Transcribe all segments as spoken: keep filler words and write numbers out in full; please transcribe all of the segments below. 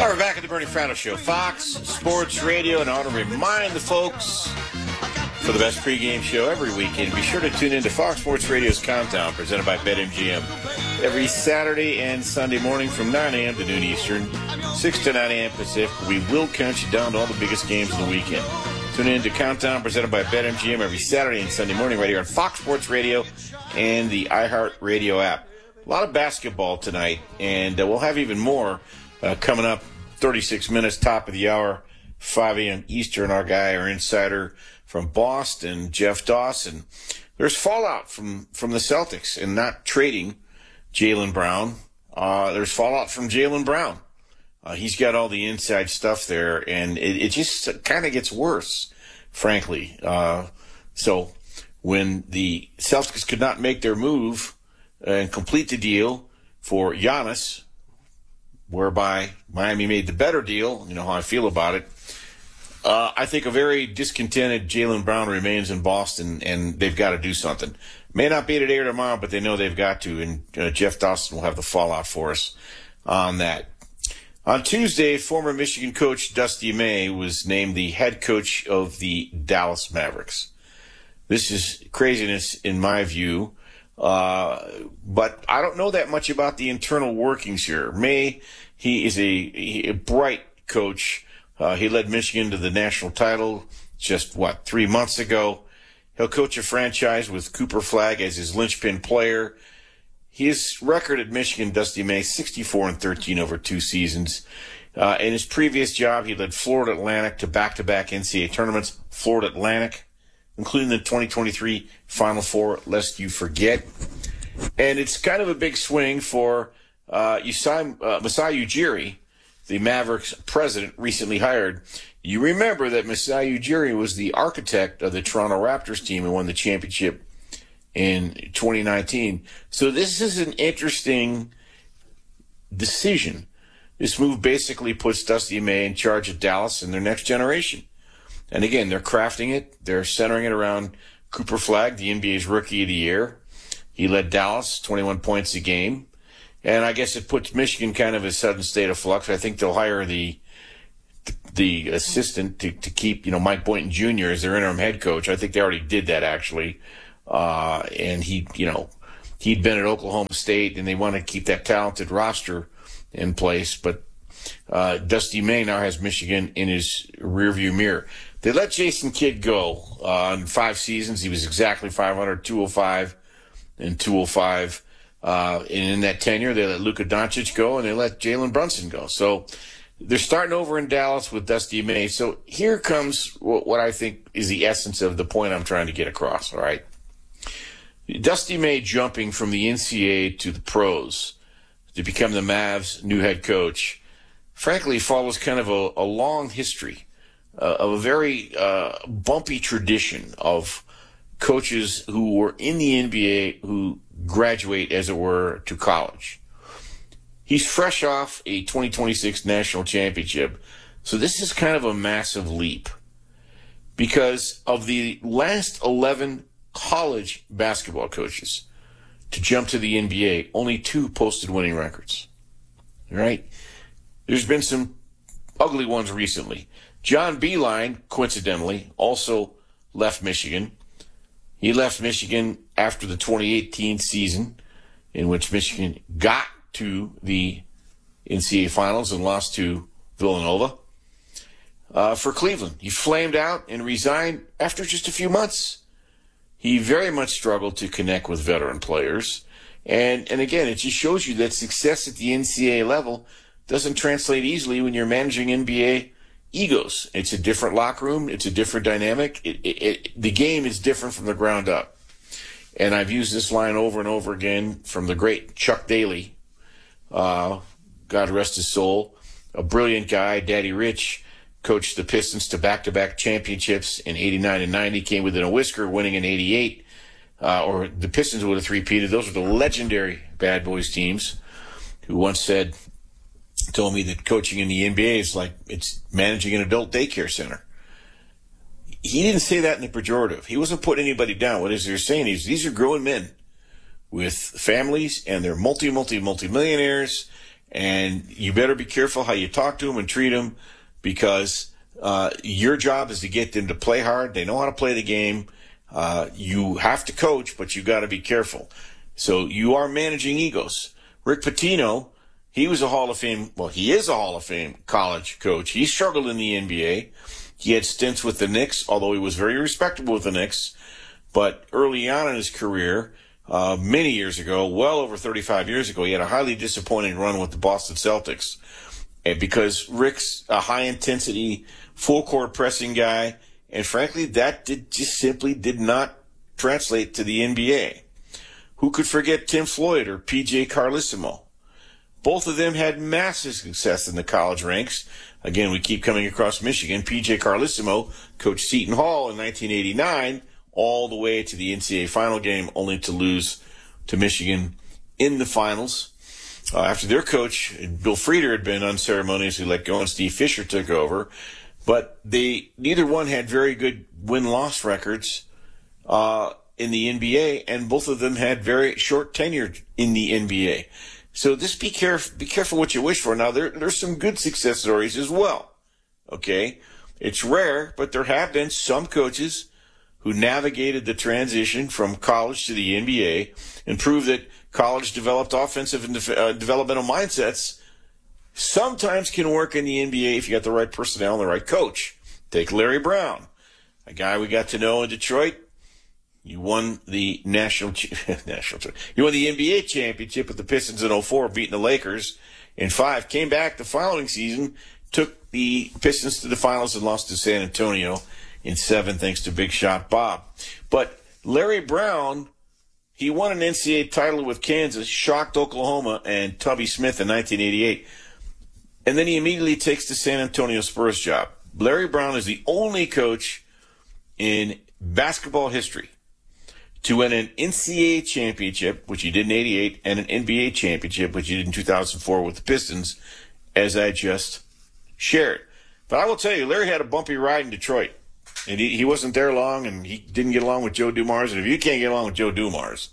All right, we're back at the Bernie Fratto Show, Fox Sports Radio, and I want to remind the folks for the best pregame show every weekend, be sure to tune in to Fox Sports Radio's Countdown, presented by BetMGM, every Saturday and Sunday morning from nine a.m. to noon Eastern, six to nine a.m. Pacific. We will count you down to all the biggest games of the weekend. Tune in to Countdown, presented by BetMGM, every Saturday and Sunday morning right here on Fox Sports Radio and the iHeartRadio app. A lot of basketball tonight, and uh, we'll have even more uh, coming up. thirty-six minutes, top of the hour, five a.m. Eastern. Our guy, our insider from Boston, Jeff Dawson. There's fallout from, from the Celtics and not trading Jaylen Brown. Uh, there's fallout from Jaylen Brown. Uh, he's got all the inside stuff there, and it, it just kind of gets worse, frankly. Uh, so when the Celtics could not make their move and complete the deal for Giannis, whereby Miami made the better deal, you know how I feel about it, uh, I think a very discontented Jaylen Brown remains in Boston, and they've got to do something. May not be today or tomorrow, but they know they've got to, and uh, Jeff Dawson will have the fallout for us on that. On Tuesday, former Michigan coach Dusty May was named the head coach of the Dallas Mavericks. This is craziness in my view, uh, but I don't know that much about the internal workings here. May, he is a, a bright coach. Uh, he led Michigan to the national title just, what, three months ago. He'll coach a franchise with Cooper Flagg as his linchpin player. His record at Michigan, Dusty May, sixty-four and thirteen over two seasons. Uh, in his previous job, he led Florida Atlantic to back-to-back N C double A tournaments. Florida Atlantic, including the twenty twenty-three Final Four, lest you forget. And it's kind of a big swing for uh, Masai, uh, Masai Ujiri, the Mavericks president, recently hired. You remember that Masai Ujiri was the architect of the Toronto Raptors team and won the championship in twenty nineteen. So this is an interesting decision. This move basically puts Dusty May in charge of Dallas and their next generation. And again, they're crafting it. They're centering it around Cooper Flagg, the N B A's Rookie of the Year. He led Dallas twenty-one points a game. And I guess it puts Michigan kind of in a sudden state of flux. I think they'll hire the the assistant to, to keep, you know, Mike Boynton Junior as their interim head coach. I think they already did that, actually. Uh, and he, you know, he'd been at Oklahoma State, and they want to keep that talented roster in place. But uh, Dusty May now has Michigan in his rearview mirror. They let Jason Kidd go uh, in five seasons. He was exactly five hundred, two oh five, and two oh five. Uh, and in that tenure, they let Luka Doncic go, and they let Jalen Brunson go. So they're starting over in Dallas with Dusty May. So here comes what I think is the essence of the point I'm trying to get across, all right? Dusty May jumping from the N C double A to the pros to become the Mavs' new head coach, frankly, follows kind of a, a long history uh, of a very uh, bumpy tradition of coaches who were in the N B A who graduate, as it were, to college. He's fresh off a twenty twenty-six national championship, so this is kind of a massive leap because of the last eleven college basketball coaches to jump to the N B A, only two posted winning records. All right? There's been some ugly ones recently. John Beilein, coincidentally, also left Michigan. He left Michigan after the twenty eighteen season, in which Michigan got to the N C double A finals and lost to Villanova. Uh, for Cleveland, he flamed out and resigned after just a few months. He very much struggled to connect with veteran players. And, and again, it just shows you that success at the N C double A level doesn't translate easily when you're managing N B A egos. It's a different locker room. It's a different dynamic. It, it, it, the game is different from the ground up. And I've used this line over and over again from the great Chuck Daly, uh, God rest his soul, a brilliant guy. Daddy Rich coached the Pistons to back-to-back championships in eighty-nine and ninety, came within a whisker, winning in eighty-eight, uh, or the Pistons would have three-peated. Those were the legendary Bad Boys teams, who once said, told me that coaching in the N B A is like it's managing an adult daycare center. He didn't say that in the pejorative. He wasn't putting anybody down. What is he saying is these are grown men with families, and they're multi, multi, multi-millionaires, And you better be careful how you talk to them and treat them, because uh, your job is to get them to play hard. They know how to play the game. Uh, you have to coach, but you got to be careful. So you are managing egos. Rick Pitino, he was a Hall of Fame, well, he is a Hall of Fame college coach. He struggled in the N B A. He had stints with the Knicks, although he was very respectable with the Knicks. But early on in his career, uh, many years ago, well over thirty-five years ago, he had a highly disappointing run with the Boston Celtics. And because Rick's a high-intensity, full-court pressing guy, and frankly, that did, just simply did not translate to the N B A. Who could forget Tim Floyd or P J Carlesimo? Both of them had massive success in the college ranks. Again, we keep coming across Michigan. P J Carlesimo coached Seton Hall in nineteen eighty-nine, all the way to the N C double A final game, only to lose to Michigan in the finals. Uh, after their coach, Bill Frieder, had been unceremoniously let go and Steve Fisher took over. But they neither one had very good win-loss records uh, in the N B A, and both of them had very short tenure in the N B A. So just be careful, be careful what you wish for. Now, there, there's some good success stories as well, okay? It's rare, but there have been some coaches who navigated the transition from college to the N B A and proved that college developed offensive and de- uh, developmental mindsets sometimes can work in the N B A if you got the right personnel and the right coach. Take Larry Brown, a guy we got to know in Detroit. You won the national, national, you won the N B A championship with the Pistons in oh four, beating the Lakers in five. Came back the following season, took the Pistons to the finals and lost to San Antonio in seven, thanks to Big Shot Bob. But Larry Brown, he won an N C double A title with Kansas, shocked Oklahoma and Tubby Smith in nineteen eighty-eight. And then he immediately takes the San Antonio Spurs job. Larry Brown is the only coach in basketball history to win an N C double A championship, which he did in eighty-eight, and an N B A championship, which he did in two thousand four with the Pistons, as I just shared. But I will tell you, Larry had a bumpy ride in Detroit. And he, he wasn't there long, and he didn't get along with Joe Dumars. And if you can't get along with Joe Dumars,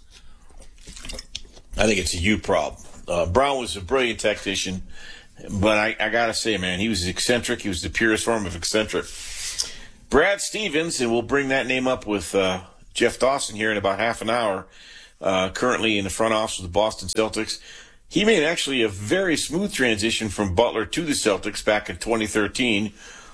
I think it's a you problem. Uh, Brown was a brilliant tactician, but I, I got to say, man, he was eccentric. He was the purest form of eccentric. Brad Stevens, and we'll bring that name up with uh, Jeff Dawson here in about half an hour, uh, currently in the front office of the Boston Celtics. He made actually a very smooth transition from Butler to the Celtics back in twenty thirteen.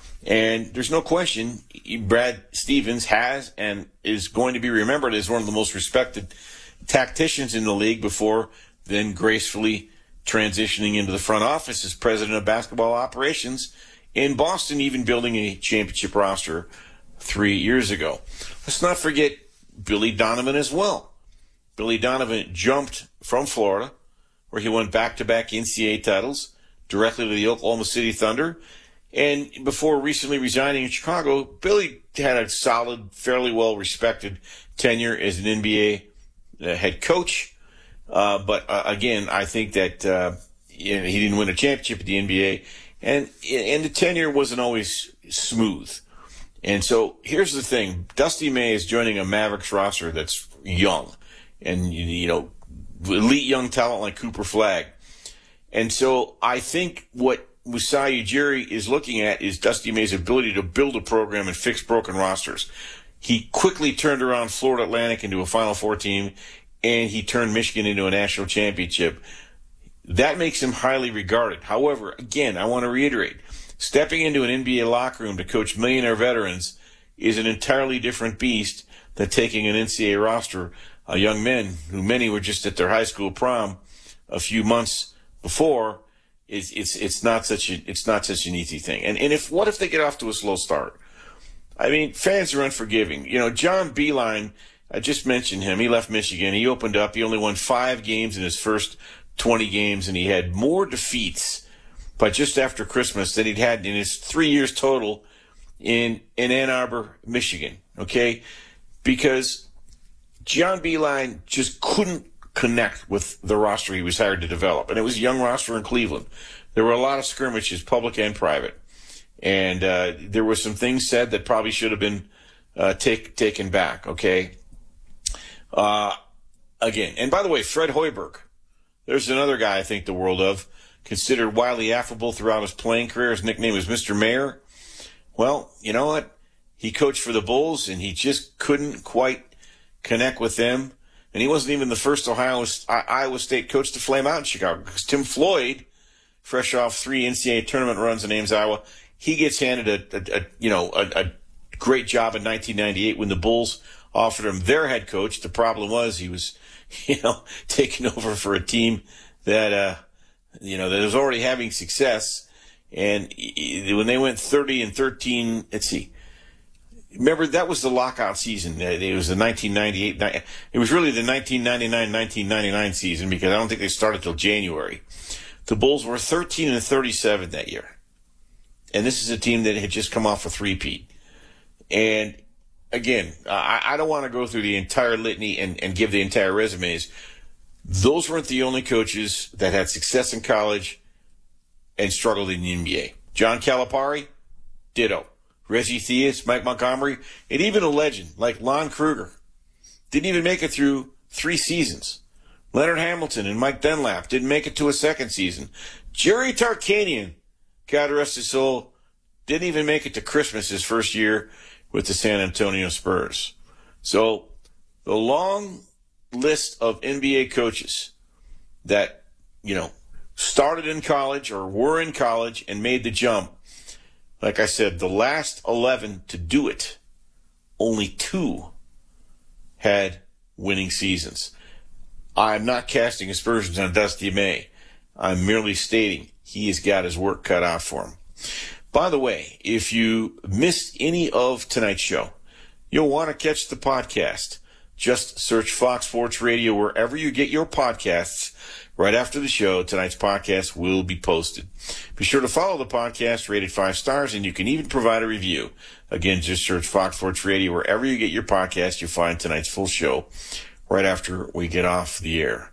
And there's no question, Brad Stevens has and is going to be remembered as one of the most respected tacticians in the league before then gracefully transitioning into the front office as president of basketball operations in Boston, even building a championship roster three years ago. Let's not forget Billy Donovan as well. Billy Donovan jumped from Florida, where he won back-to-back N C double A titles, directly to the Oklahoma City Thunder. And before recently resigning in Chicago, Billy had a solid, fairly well-respected tenure as an N B A head coach. Uh, but uh, again, I think that uh, you know, he didn't win a championship at the N B A, and and the tenure wasn't always smooth. And so here's the thing: Dusty May is joining a Mavericks roster that's young, and you know, elite young talent like Cooper Flagg. And so I think what Masai Ujiri is looking at is Dusty May's ability to build a program and fix broken rosters. He quickly turned around Florida Atlantic into a Final Four team, and he turned Michigan into a national championship. That makes him highly regarded. However, again, I want to reiterate, stepping into an N B A locker room to coach millionaire veterans is an entirely different beast than taking an N C double A roster of young men who many were just at their high school prom a few months before. It's it's it's not such a it's not such an easy thing. And and if what if they get off to a slow start? I mean, fans are unforgiving. You know, John Beilein, I just mentioned him. He left Michigan. He opened up. He only won five games in his first twenty games, and he had more defeats by just after Christmas than he'd had in his three years total in in Ann Arbor, Michigan. Okay, because John Beilein just couldn't connect with the roster he was hired to develop. And it was a young roster in Cleveland. There were a lot of skirmishes, public and private. And uh, there were some things said that probably should have been uh, take, taken back, okay? Uh, again, and by the way, Fred Hoiberg, there's another guy I think the world of. considered wildly affable throughout his playing career. His nickname was Mister Mayor. Well, you know what? He coached for the Bulls, and he just couldn't quite connect with them. And he wasn't even the first Ohio, Iowa State coach to flame out in Chicago, because Tim Floyd, fresh off three N C double A tournament runs in Ames, Iowa, he gets handed a, a, a you know a, a great job in nineteen ninety-eight when the Bulls offered him their head coach. The problem was he was, you know, taking over for a team that, uh, you know, that was already having success. And when they went thirty and thirteen, let's see. Remember, that was the lockout season. It was the nineteen ninety-eight. It was really the nineteen ninety-nine nineteen ninety-nine season, because I don't think they started till January. The Bulls were thirteen and thirty-seven that year. And this is a team that had just come off a three-peat. And again, I, I don't want to go through the entire litany and, and give the entire resumes. Those weren't the only coaches that had success in college and struggled in the N B A. John Calipari, ditto. Reggie Theus, Mike Montgomery, and even a legend like Lon Kruger didn't even make it through three seasons. Leonard Hamilton and Mike Dunlap didn't make it to a second season. Jerry Tarkanian, God rest his soul, didn't even make it to Christmas his first year with the San Antonio Spurs. So the long list of N B A coaches that, you know, started in college or were in college and made the jump, like I said, the last eleven to do it, only two had winning seasons. I'm not casting aspersions on Dusty May. I'm merely stating he has got his work cut out for him. By the way, if you missed any of tonight's show, you'll want to catch the podcast. Just search Fox Sports Radio wherever you get your podcasts. Right after the show, tonight's podcast will be posted. Be sure to follow the podcast, rated five stars, and you can even provide a review. Again, just search Fox Sports Radio wherever you get your podcast. You'll find tonight's full show right after we get off the air.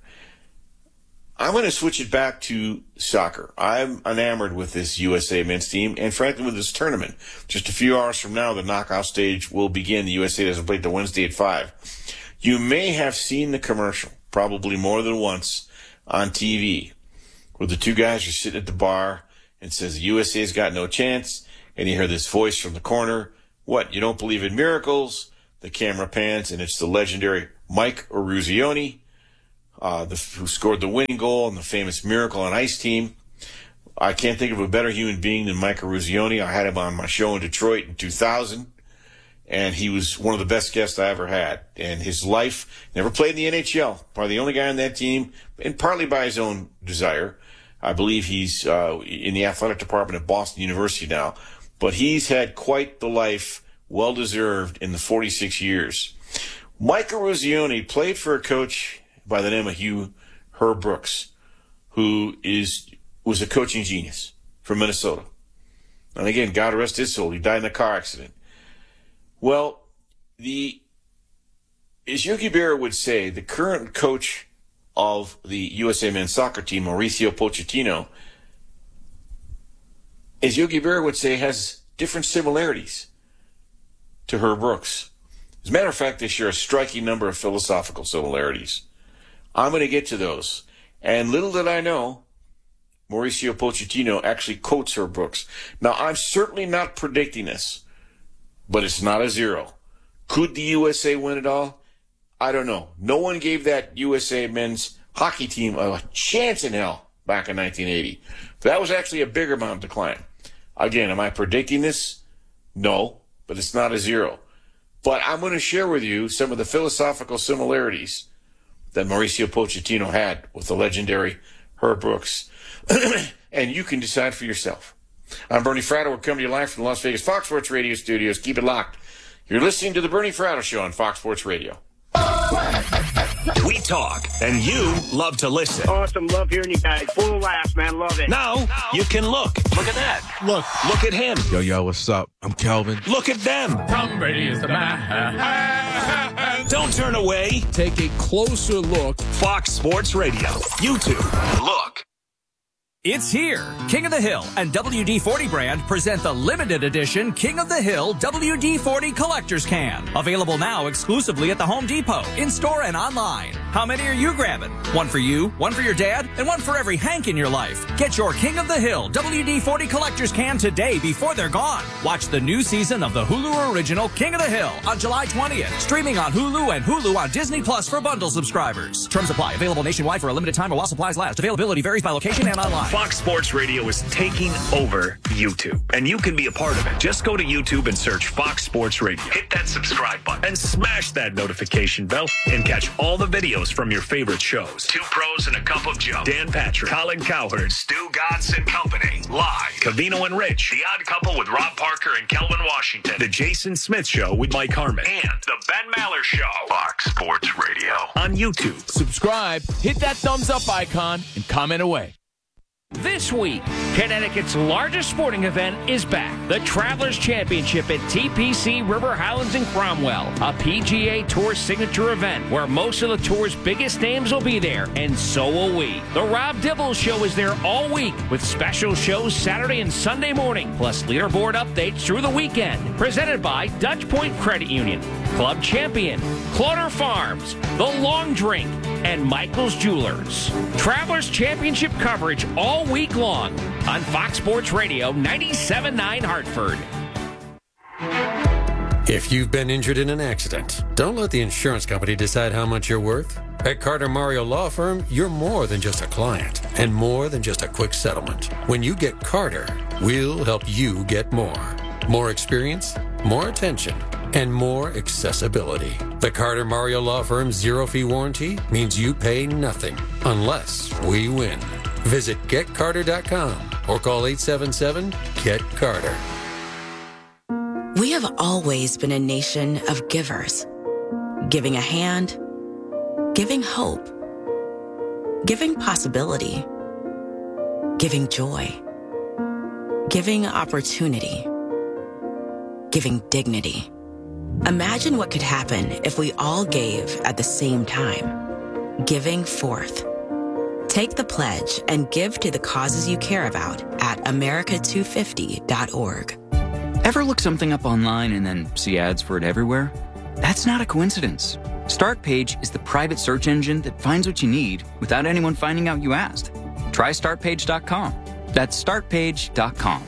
I'm going to switch it back to soccer. I'm enamored with this U S A men's team, and frankly with this tournament. Just a few hours from now, the knockout stage will begin. The U S A doesn't play till Wednesday at five. You may have seen the commercial, probably more than once, on T V, where the two guys are sitting at the bar and says the U S A's got no chance, and you hear this voice from the corner, "What, you don't believe in miracles?" The camera pans, and it's the legendary Mike Eruzione, uh, the, who scored the winning goal in the famous Miracle on Ice team. I can't think of a better human being than Mike Eruzione. I had him on my show in Detroit in two thousand. And he was one of the best guests I ever had. And his life, never played in the N H L. Probably the only guy on that team, and partly by his own desire. I believe he's uh, in the athletic department at Boston University now. But he's had quite the life, well-deserved, in the forty-six years. Mike Eruzione played for a coach by the name of Hugh Herb Brooks, who is was a coaching genius from Minnesota. And again, God rest his soul, he died in a car accident. Well, the, as Yogi Berra would say, the current coach of the U S A men's soccer team, Mauricio Pochettino, as Yogi Berra would say, has different similarities to Herb Brooks. As a matter of fact, they share a striking number of philosophical similarities. I'm going to get to those. And little did I know, Mauricio Pochettino actually quotes Herb Brooks. Now, I'm certainly not predicting this, but it's not a zero. Could the U S A win it all? I don't know. No one gave that U S A men's hockey team a chance in hell back in nineteen eighty. That was actually a bigger mountain to climb. Again, am I predicting this? No, but it's not a zero. But I'm going to share with you some of the philosophical similarities that Mauricio Pochettino had with the legendary Herb Brooks. And you can decide for yourself. I'm Bernie Fratto. We're coming to you live from the Las Vegas Fox Sports Radio studios. Keep it locked. You're listening to the Bernie Fratto Show on Fox Sports Radio. We talk, and you love to listen. Awesome. Love hearing you guys. Full of laughs, man. Love it. Now, now you can look. Look at that. Look. Look at him. Yo, yo, what's up? I'm Kelvin. Look at them. Tom Brady is the man. Don't turn away. Take a closer look. Fox Sports Radio. YouTube. Look. It's here. King of the Hill and W D forty brand present the limited edition King of the Hill W D forty Collector's Can. Available now exclusively at the Home Depot, in-store and online. How many are you grabbing? One for you, one for your dad, and one for every Hank in your life. Get your King of the Hill W D forty Collector's Can today before they're gone. Watch the new season of the Hulu original King of the Hill on July twentieth. Streaming on Hulu and Hulu on Disney Plus for bundle subscribers. Terms apply. Available nationwide for a limited time or while supplies last. Availability varies by location and online. Fox Sports Radio is taking over YouTube, and you can be a part of it. Just go to YouTube and search Fox Sports Radio. Hit that subscribe button and smash that notification bell and catch all the videos from your favorite shows. Two Pros and a Cup of Joe. Dan Patrick, Colin Cowherd, Stu Gatz and Company. Live. Covino and Rich. The Odd Couple with Rob Parker and Kelvin Washington. The Jason Smith Show with Mike Harmon. And The Ben Maller Show. Fox Sports Radio on YouTube. Subscribe, hit that thumbs up icon, and comment away. This week, Connecticut's largest sporting event is back. The Travelers Championship at T P C River Highlands in Cromwell, a P G A Tour signature event where most of the Tour's biggest names will be there, and so will we. The Rob Dibble Show is there all week with special shows Saturday and Sunday morning, plus leaderboard updates through the weekend. Presented by Dutch Point Credit Union, Club Champion, Clotter Farms, The Long Drink, and Michael's Jewelers. Travelers Championship coverage all week long on Fox Sports Radio ninety-seven point nine Hartford. If you've been injured in an accident, don't let the insurance company decide how much you're worth. At Carter Mario Law Firm, you're more than just a client and more than just a quick settlement. When you get Carter, we'll help you get more. More experience, more attention, and more accessibility. The Carter Mario Law Firm's zero-fee warranty means you pay nothing unless we win. Visit get carter dot com or call eight seven seven, get carter. We have always been a nation of givers. Giving a hand, giving hope, giving possibility, giving joy, giving opportunity, giving dignity. Imagine what could happen if we all gave at the same time. Giving forth. Take the pledge and give to the causes you care about at america two fifty dot org. Ever look something up online and then see ads for it everywhere? That's not a coincidence. StartPage is the private search engine that finds what you need without anyone finding out you asked. Try start page dot com. That's start page dot com.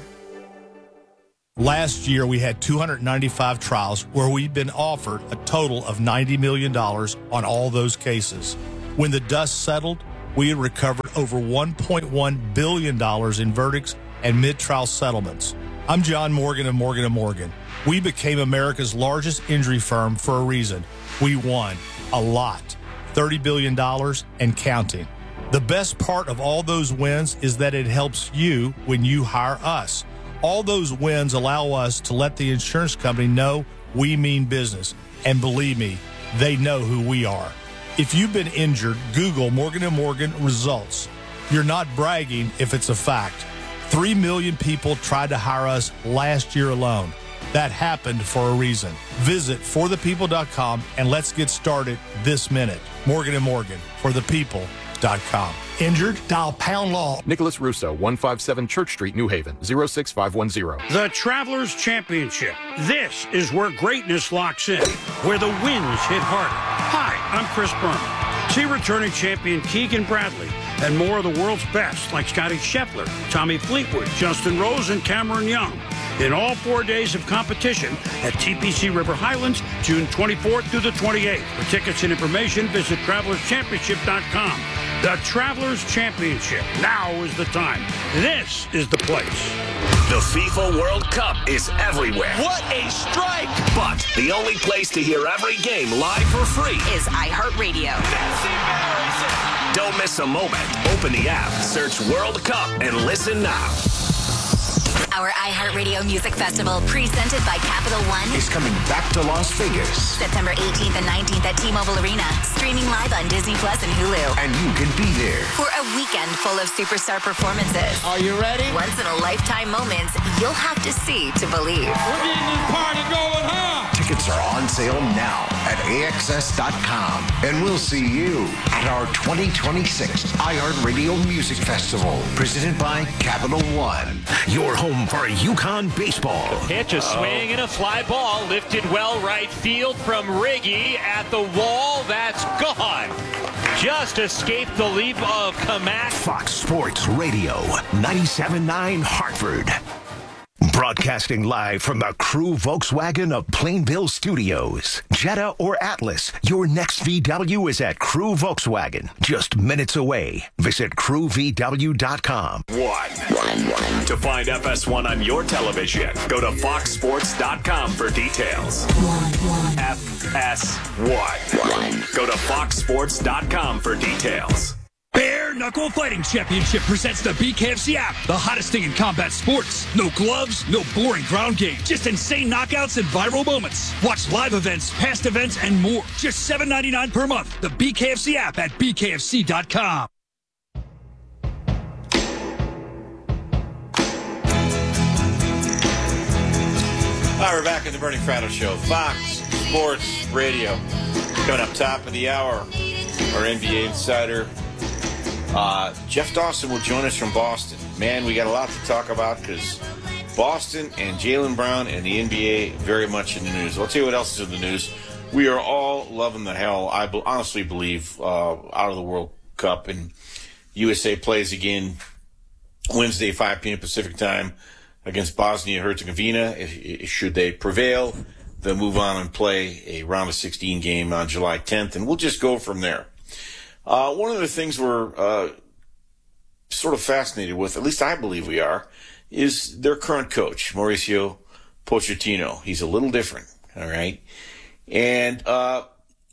Last year, we had two hundred ninety-five trials where we've been offered a total of ninety million dollars on all those cases. When the dust settled, we had recovered over one point one billion dollars in verdicts and mid-trial settlements. I'm John Morgan of Morgan and Morgan. We became America's largest injury firm for a reason. We won a lot, thirty billion dollars and counting. The best part of all those wins is that it helps you when you hire us. All those wins allow us to let the insurance company know we mean business. And believe me, they know who we are. If you've been injured, Google Morgan and Morgan results. You're not bragging if it's a fact. Three million people tried to hire us last year alone. That happened for a reason. Visit for the people dot com and let's get started this minute. Morgan and Morgan, for the people dot com. Injured? Dial pound law. Nicholas Russo, one fifty-seven Church Street, New Haven, zero six five one zero. The Travelers Championship. This is where greatness locks in, where the wins hit harder. Hi, I'm Chris Berman. See returning champion Keegan Bradley and more of the world's best like Scotty Scheffler, Tommy Fleetwood, Justin Rose, and Cameron Young in all four days of competition at T P C River Highlands, June twenty-fourth through the twenty-eighth. For tickets and information, visit travelers championship dot com. The Travelers Championship. Now is the time. This is the place. The FIFA World Cup is everywhere. What a strike! But the only place to hear every game live for free is iHeartRadio. That's embarrassing. Don't miss a moment. Open the app, search World Cup, and listen now. Our iHeartRadio Music Festival, presented by Capital One, is coming back to Las Vegas. September eighteenth and nineteenth at T-Mobile Arena. Streaming live on Disney Plus and Hulu. And you can be there for a weekend full of superstar performances. Are you ready? Once-in-a-lifetime moments you'll have to see to believe. We're getting this party going, huh? Tickets are on sale now at A X S dot com. And we'll see you at our twenty twenty-six iHeartRadio Music Festival, presented by Capital One. Your home for UConn baseball. The pitch, a swing and a fly ball lifted well right field from Riggy at the wall. That's gone. just escaped the leap of Kamak. Fox Sports Radio, ninety-seven point nine Hartford. Broadcasting live from the Crew Volkswagen of Plainville Studios. Jetta or Atlas, your next V W is at Crew Volkswagen. Just minutes away. Visit crew v w dot com. One. To find F S one on your television, go to fox sports dot com for details. F S one. Go to fox sports dot com for details. Bare Knuckle Fighting Championship presents the B K F C app, the hottest thing in combat sports. No gloves, no boring ground game, just insane knockouts and viral moments. Watch live events, past events, and more. Just seven ninety-nine per month. The B K F C app at b k f c dot com. All right, we're back in the Bernie Fratto Show. Fox Sports Radio. Coming up top of the hour, our N B A insider, Uh, Jeff Dawson will join us from Boston. Man, we got a lot to talk about because Boston and Jaylen Brown and the N B A very much in the news. I'll tell you what else is in the news. We are all loving the hell, I be- honestly believe, uh, out of the World Cup. And U S A plays again Wednesday, five p.m. Pacific time against Bosnia-Herzegovina. If, if, should they prevail, they'll move on and play a round of sixteen game on July tenth. And we'll just go from there. Uh, one of the things we're uh, sort of fascinated with, at least I believe we are, is their current coach, Mauricio Pochettino. He's a little different, all right? And uh,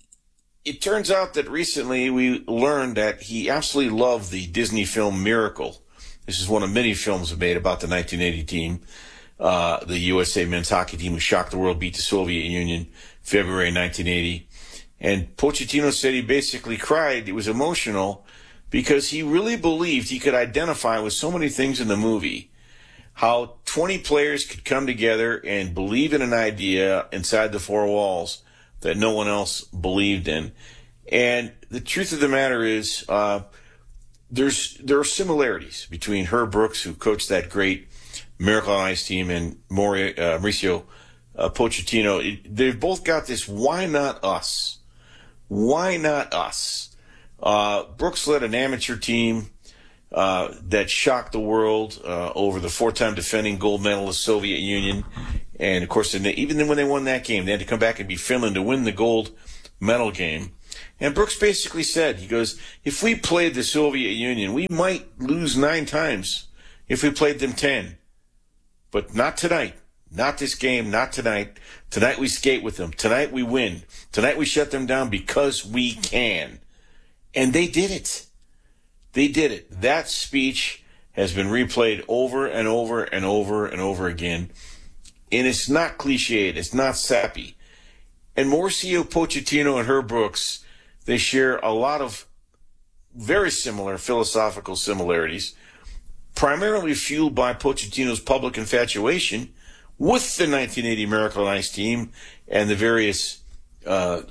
it turns out that recently we learned that he absolutely loved the Disney film Miracle. This is one of many films made about the nineteen eighty team, uh, the U S A men's hockey team who shocked the world, beat the Soviet Union February nineteen eighty. And Pochettino said he basically cried. He was emotional because he really believed he could identify with so many things in the movie. How twenty players could come together and believe in an idea inside the four walls that no one else believed in. And the truth of the matter is, uh, there's, there are similarities between Herb Brooks, who coached that great Miracle on Ice team, and Mauri, uh, Mauricio uh, Pochettino. It, they've both got this, why not us? Why not us? Uh, Brooks led an amateur team uh, that shocked the world uh, over the four-time defending gold medalist Soviet Union. And, of course, even when they won that game, they had to come back and beat Finland to win the gold medal game. And Brooks basically said, he goes, if we played the Soviet Union, we might lose nine times if we played them ten. But not tonight. Not this game, not tonight. Tonight we skate with them. Tonight we win. Tonight we shut them down because we can. And they did it. They did it. That speech has been replayed over and over and over and over again. And it's not cliched. It's not sappy. And Mauricio Pochettino and Herb Brooks, they share a lot of very similar philosophical similarities, primarily fueled by Pochettino's public infatuation with the nineteen eighty Miracle on Ice team and the various, uh,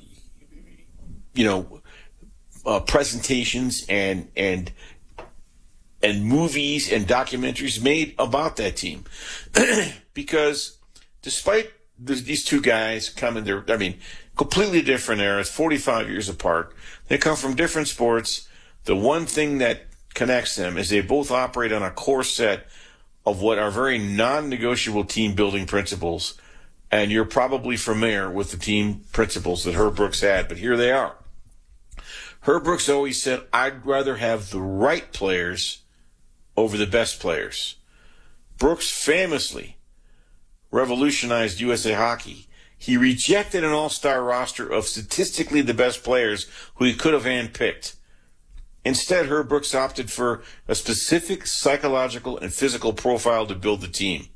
you know, uh, presentations and and and movies and documentaries made about that team. Because despite th- these two guys coming, they're, I mean, completely different eras, forty-five years apart. They come from different sports. The one thing that connects them is they both operate on a core set of what are very non-negotiable team-building principles, and you're probably familiar with the team principles that Herb Brooks had, but here they are. Herb Brooks always said, I'd rather have the right players over the best players. Brooks famously revolutionized U S A Hockey. He rejected an all-star roster of statistically the best players who he could have handpicked. Instead, Herb Brooks opted for a specific psychological and physical profile to build the team.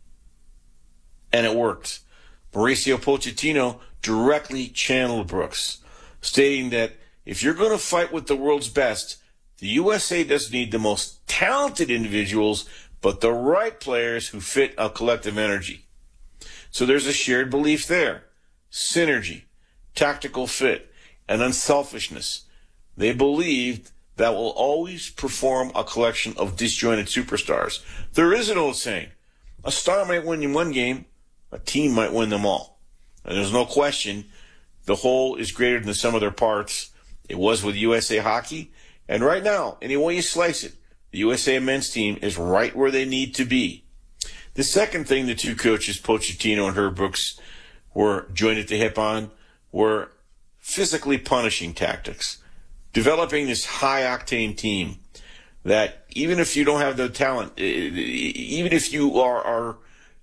And it worked. Mauricio Pochettino directly channeled Brooks, stating that if you're going to fight with the world's best, the U S A doesn't need the most talented individuals, but the right players who fit a collective energy. So there's a shared belief there. Synergy, tactical fit, and unselfishness. They believed that will always perform a collection of disjointed superstars. There is an old saying, a star might win in one game, a team might win them all. And there's no question the whole is greater than the sum of their parts, It was with U S A Hockey. And right now, any way you slice it, the U S A men's team is right where they need to be. The second thing the two coaches, Pochettino and Herb Brooks, were joined at the hip on were physically punishing tactics. Developing this high-octane team that even if you don't have the talent, even if you are, are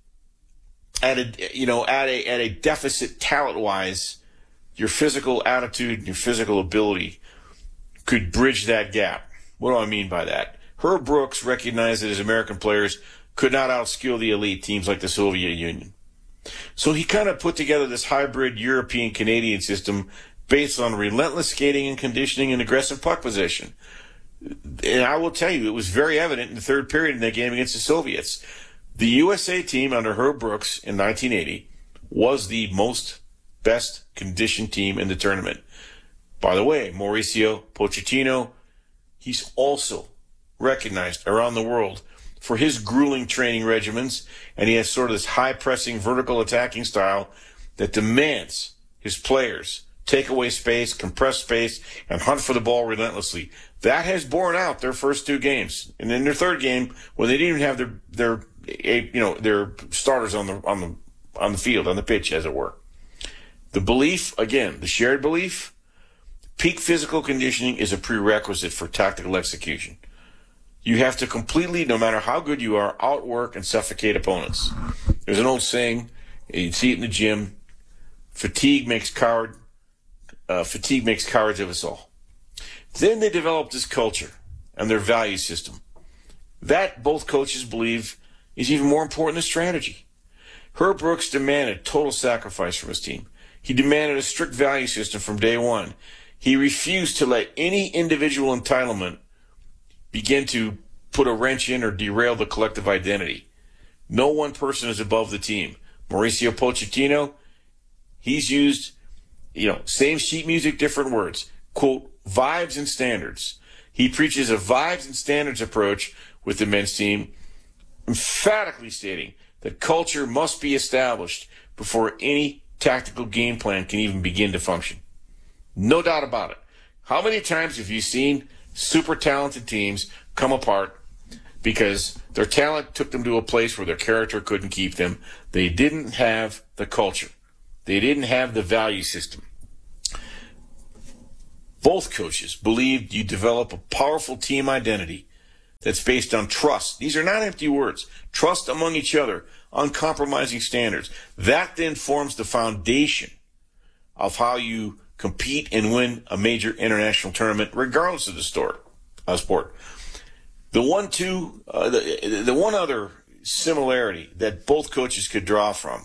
at a, you know, at a, at a deficit talent-wise, your physical attitude and your physical ability could bridge that gap. What do I mean by that? Herb Brooks recognized that his American players could not outskill the elite teams like the Soviet Union. So he kind of put together this hybrid European-Canadian system based on relentless skating and conditioning and aggressive puck possession. And I will tell you, it was very evident in the third period in that game against the Soviets. The U S A team under Herb Brooks in nineteen eighty was the most best conditioned team in the tournament. By the way, Mauricio Pochettino, he's also recognized around the world for his grueling training regimens, and he has sort of this high-pressing, vertical attacking style that demands his players take away space, compress space, and hunt for the ball relentlessly. That has borne out their first two games. And in their third game, when they didn't even have their their you know their starters on the on the on the field, on the pitch, as it were. The belief, again, the shared belief, peak physical conditioning is a prerequisite for tactical execution. You have to completely, no matter how good you are, outwork and suffocate opponents. There's an old saying, you see it in the gym, fatigue makes coward, uh, fatigue makes cowards of us all. Then they developed this culture and their value system. That, both coaches believe, is even more important than strategy. Herb Brooks demanded total sacrifice from his team. He demanded a strict value system from day one. He refused to let any individual entitlement begin to put a wrench in or derail the collective identity. No one person is above the team. Mauricio Pochettino, he's used, you know, same sheet music, different words. Quote, vibes and standards. He preaches a vibes and standards approach with the men's team, emphatically stating that culture must be established before any tactical game plan can even begin to function. No doubt about it. How many times have you seen super talented teams come apart because their talent took them to a place where their character couldn't keep them? They didn't have the culture. They didn't have the value system. Both coaches believed you develop a powerful team identity that's based on trust. These are not empty words. Trust among each other, uncompromising standards. That then forms the foundation of how you compete and win a major international tournament, regardless of the sport. Uh, sport. The one, two, uh, the, the one other similarity that both coaches could draw from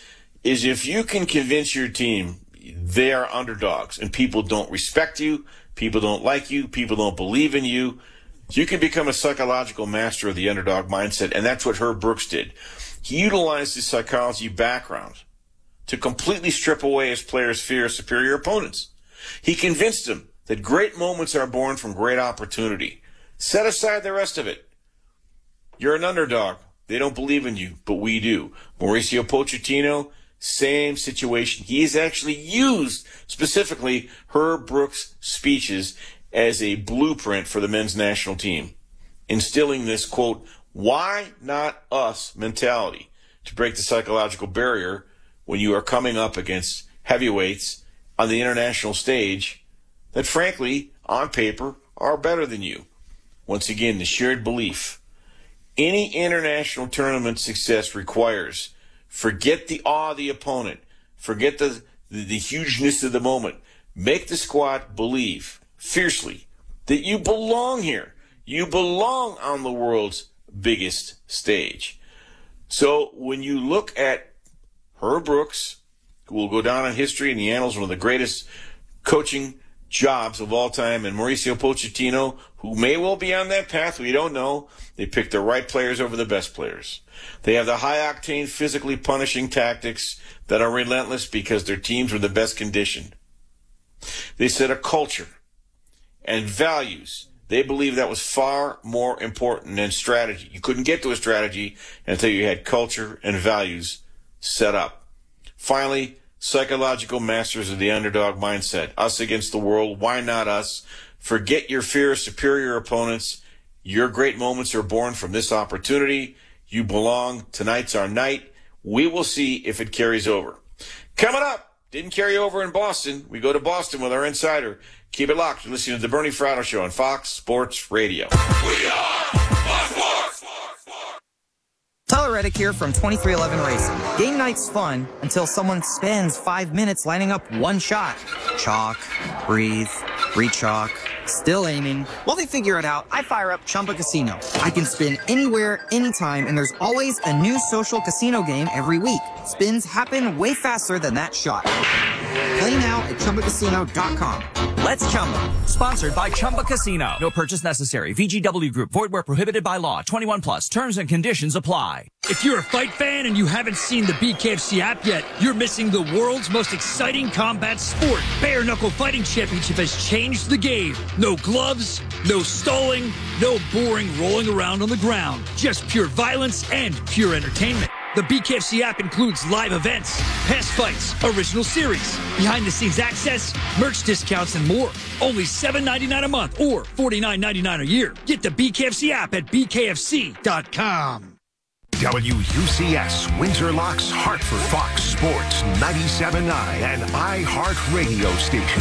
is if you can convince your team they are underdogs and people don't respect you, people don't like you, people don't believe in you, you can become a psychological master of the underdog mindset, and that's what Herb Brooks did. He utilized his psychology background to completely strip away his players' fear of superior opponents. He convinced them that great moments are born from great opportunity. Set aside the rest of it. You're an underdog. They don't believe in you, but we do. Mauricio Pochettino, same situation. He has actually used specifically Herb Brooks' speeches as a blueprint for the men's national team, instilling this, quote, why not us mentality to break the psychological barrier when you are coming up against heavyweights on the international stage that, frankly, on paper, are better than you. Once again, the shared belief. Any international tournament success requires forget the awe of the opponent, forget the, the, the hugeness of the moment. Make the squad believe fiercely that you belong here. You belong on the world's biggest stage. So when you look at Herb Brooks, who will go down in history in the annals, one of the greatest coaching jobs of all time, and Mauricio Pochettino, who may well be on that path, we don't know. They picked the right players over the best players. They have the high-octane, physically punishing tactics that are relentless because their teams were the best conditioned. They set a culture and values. They believe that was far more important than strategy. You couldn't get to a strategy until you had culture and values set up. Finally, psychological masters of the underdog mindset. Us against the world. Why not us? Forget your fear of superior opponents. Your great moments are born from this opportunity. You belong. Tonight's our night. We will see if it carries over. Coming up, didn't carry over in Boston. We go to Boston with our insider. Keep it locked. You're listening to the Bernie Fratto Show on Fox Sports Radio. We are Fox Sports. Tyler Reddick here from twenty-three eleven Racing. Game night's fun until someone spends five minutes lining up one shot. Chalk, breathe, re-chalk, still aiming. While they figure it out, I fire up Chumba Casino. I can spin anywhere, anytime, and there's always a new social casino game every week. Spins happen way faster than that shot. Play now at Chumba Casino dot com. Let's Chumba. Sponsored by Chumba Casino. No purchase necessary. V G W Group. Void where prohibited by law. twenty-one plus. Terms and conditions apply. If you're a fight fan and you haven't seen the B K F C app yet, you're missing the world's most exciting combat sport. Bare Knuckle Fighting Championship has changed the game. No gloves, no stalling, no boring rolling around on the ground. Just pure violence and pure entertainment. The B K F C app includes live events, past fights, original series, behind-the-scenes access, merch discounts, and more. Only seven ninety-nine a month or forty-nine ninety-nine a year. Get the B K F C app at B K F C dot com. W U C S Windsor Locks Hartford, Fox Sports ninety-seven point nine and iHeartRadio station.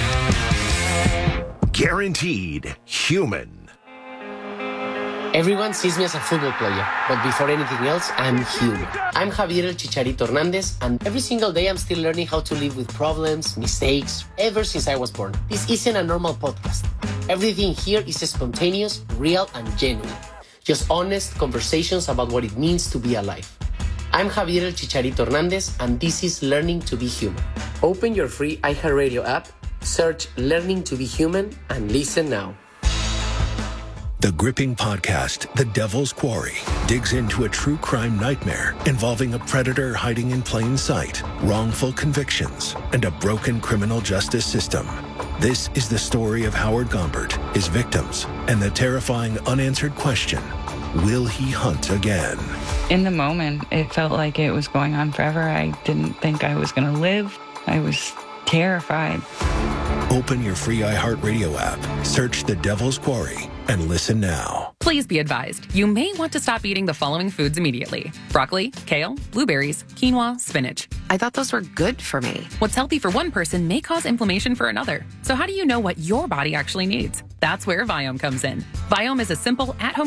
Guaranteed human. Everyone sees me as a football player, but before anything else, I'm human. I'm Javier El Chicharito Hernandez, and every single day I'm still learning how to live with problems, mistakes, ever since I was born. This isn't a normal podcast. Everything here is spontaneous, real, and genuine. Just honest conversations about what it means to be alive. I'm Javier El Chicharito Hernandez, and this is Learning to be Human. Open your free iHeartRadio app, search Learning to be Human, and listen now. The gripping podcast, The Devil's Quarry, digs into a true crime nightmare involving a predator hiding in plain sight, wrongful convictions, and a broken criminal justice system. This is the story of Howard Gombert, his victims, and the terrifying unanswered question, will he hunt again? In the moment, it felt like it was going on forever. I didn't think I was going to live. I was terrified. Open your free iHeartRadio app, search The Devil's Quarry, and listen now. Please be advised, you may want to stop eating the following foods immediately. Broccoli, kale, blueberries, quinoa, spinach. I thought those were good for me. What's healthy for one person may cause inflammation for another. So how do you know what your body actually needs? That's where Viome comes in. Viome is a simple, at-home